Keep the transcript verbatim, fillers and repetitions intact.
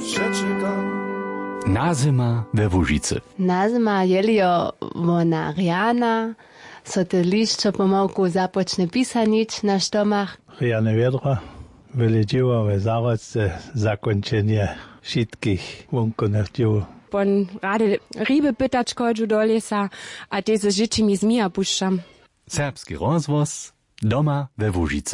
Nazima we Łužicy. Nazima jelio wona riana, so te lišćo pomałku započne pisanić na štomach. Riane Wiedra wyledziło we zarodce zakończenie wszystkich wunkonych dzieł. Pon rade ribe pytać kończu do lesa, a te ze życzymi zmija puszczam. Serbski rozvoz doma we Łužicy.